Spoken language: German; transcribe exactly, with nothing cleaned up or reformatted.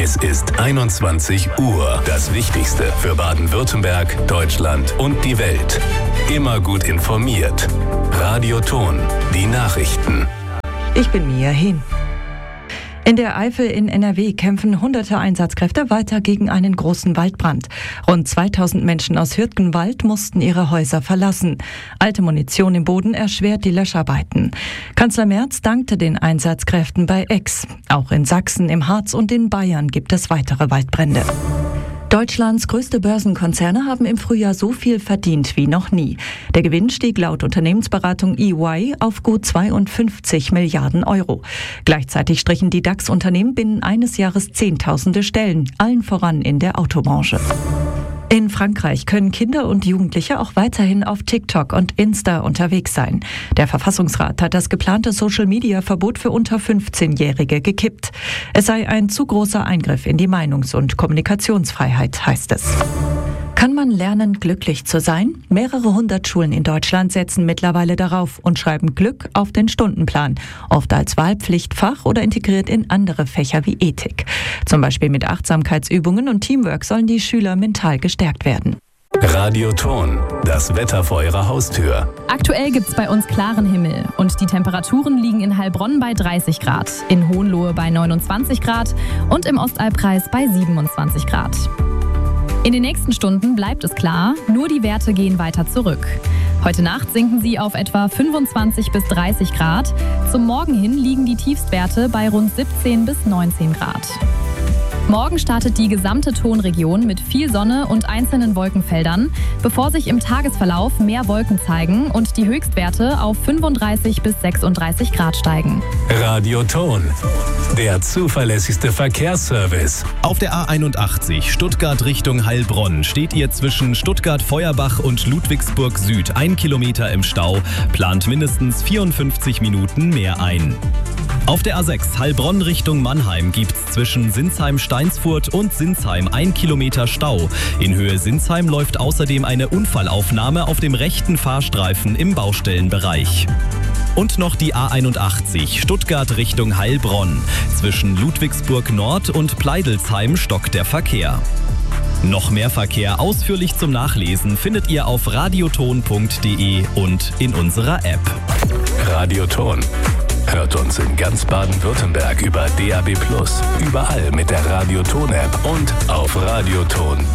Es ist einundzwanzig Uhr. Das Wichtigste für Baden-Württemberg, Deutschland und die Welt. Immer gut informiert. Radio Ton, die Nachrichten. Ich bin Mia Hehn. In der Eifel in N R W kämpfen hunderte Einsatzkräfte weiter gegen einen großen Waldbrand. Rund zweitausend Menschen aus Hürtgenwald mussten ihre Häuser verlassen. Alte Munition im Boden erschwert die Löscharbeiten. Kanzler Merz dankte den Einsatzkräften bei Ex. Auch in Sachsen, im Harz und in Bayern gibt es weitere Waldbrände. Deutschlands größte Börsenkonzerne haben im Frühjahr so viel verdient wie noch nie. Der Gewinn stieg laut Unternehmensberatung E Y auf gut zweiundfünfzig Milliarden Euro. Gleichzeitig strichen die DAX-Unternehmen binnen eines Jahres Zehntausende Stellen, allen voran in der Autobranche. In Frankreich können Kinder und Jugendliche auch weiterhin auf TikTok und Insta unterwegs sein. Der Verfassungsrat hat das geplante Social-Media-Verbot für unter fünfzehnjährige gekippt. Es sei ein zu großer Eingriff in die Meinungs- und Kommunikationsfreiheit, heißt es. Kann man lernen, glücklich zu sein? Mehrere hundert Schulen in Deutschland setzen mittlerweile darauf und schreiben Glück auf den Stundenplan, oft als Wahlpflichtfach oder integriert in andere Fächer wie Ethik. Zum Beispiel mit Achtsamkeitsübungen und Teamwork sollen die Schüler mental gestärkt werden. Radio Ton, das Wetter vor Ihrer Haustür. Aktuell gibt's bei uns klaren Himmel und die Temperaturen liegen in Heilbronn bei dreißig Grad, in Hohenlohe bei neunundzwanzig Grad und im Ostalbkreis bei siebenundzwanzig Grad. In den nächsten Stunden bleibt es klar, nur die Werte gehen weiter zurück. Heute Nacht sinken sie auf etwa fünfundzwanzig bis dreißig Grad. Zum Morgen hin liegen die Tiefstwerte bei rund siebzehn bis neunzehn Grad. Morgen startet die gesamte Tonregion mit viel Sonne und einzelnen Wolkenfeldern, bevor sich im Tagesverlauf mehr Wolken zeigen und die Höchstwerte auf fünfunddreißig bis sechsunddreißig Grad steigen. Radio Ton, der zuverlässigste Verkehrsservice. Auf der A einundachtzig Stuttgart Richtung Heilbronn steht ihr zwischen Stuttgart-Feuerbach und Ludwigsburg Süd ein Kilometer im Stau, plant mindestens vierundfünfzig Minuten mehr ein. Auf der A sechs Heilbronn Richtung Mannheim gibt's zwischen Sinsheim-Steinsfurt und Sinsheim ein Kilometer Stau. In Höhe Sinsheim läuft außerdem eine Unfallaufnahme auf dem rechten Fahrstreifen im Baustellenbereich. Und noch die A einundachtzig Stuttgart Richtung Heilbronn. Zwischen Ludwigsburg Nord und Pleidelsheim stockt der Verkehr. Noch mehr Verkehr ausführlich zum Nachlesen findet ihr auf radioton punkt de und in unserer App. Radio Ton. Hört uns in ganz Baden-Württemberg über D A B plus, überall mit der Radio Ton App und auf radioton